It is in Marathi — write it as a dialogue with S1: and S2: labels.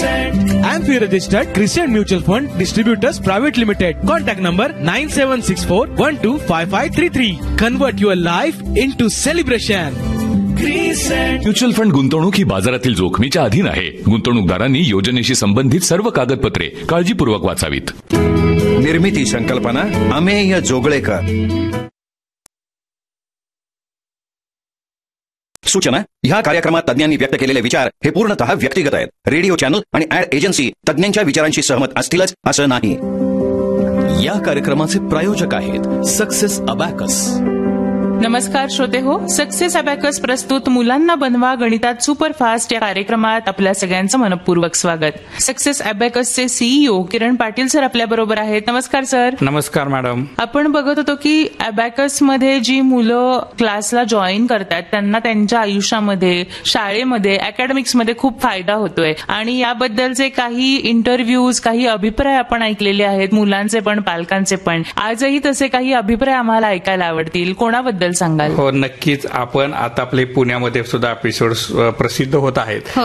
S1: AMFI registered Crescent Mutual Fund Distributors Private Limited. Contact number 9764125533. Convert your life into celebration.
S2: Mutual fund गुंतवणूक ही बाजारातील जोखमीच्या अधीन आहे. गुंतवणूकदारांनी योजनेशी संबंधित सर्व कागदपत्रे काळजीपूर्वक वाचावीत.
S3: निर्मिती संकल्पना अमेय जोगळेकर. सूचना: ह्या कार्यक्रमात तज्ञांनी व्यक्त केलेले विचार हे पूर्णतः व्यक्तिगत आहेत. रेडिओ चॅनल आणि ऍड एजन्सी तज्ञांच्या विचारांशी सहमत असतीलच असं नाही.
S4: या कार्यक्रमाचे प्रायोजक आहेत सक्सेस अबॅकस.
S5: नमस्कार श्रोते हो, सक्सेस अबॅकस प्रस्तुत मुलांना बनवा गणितात सुपरफास्ट या कार्यक्रमात आपल्या सगळ्यांचं मनपूर्वक स्वागत. Success अबॅकसचे CEO Kiran Patil sir आपल्या बरोबर आहेत. नमस्कार सर.
S6: नमस्कार मॅडम.
S5: आपण बघत होतो की अबॅकस मध्ये जी मुलं क्लासला जॉईन करतात त्यांना त्यांच्या आयुष्यामध्ये, शाळेमध्ये, अकॅडमिक्स मध्ये खूप फायदा होतोय आणि याबद्दलचे काही इंटरव्ह्यूज, काही अभिप्राय आपण ऐकलेले आहेत, मुलांचे पण पालकांचे पण. आजही तसे काही अभिप्राय आम्हाला ऐकायला आवडतील. कोणाबद्दल सांगाल?
S6: हो, नक्कीच. आपण आता आपले पुण्यामध्ये सुद्धा एपिसोड प्रसिद्ध होत आहेत.